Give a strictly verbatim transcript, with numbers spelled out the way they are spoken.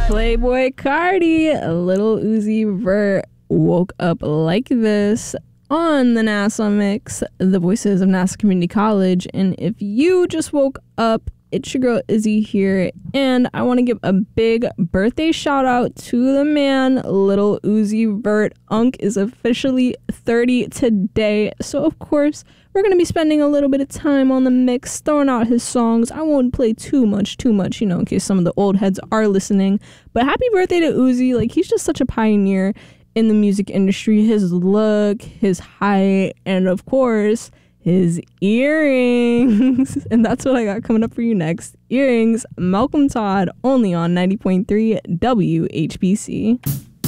Playboy Cardi, Lil Uzi Vert, Woke Up Like This on the NASA Mix, the voices of NASA Community College. And if you just woke up, it's your girl Izzy here, and I want to give a big birthday shout out to the man, Lil Uzi Vert. Unc is officially thirty today, so of course we're going to be spending a little bit of time on the mix, throwing out his songs. I won't play too much, too much, you know, in case some of the old heads are listening. But happy birthday to Uzi. Like, he's just such a pioneer in the music industry. His look, his height, and of course, his earrings. And that's what I got coming up for you next. Earrings, Malcolm Todd, only on ninety point three W H B C.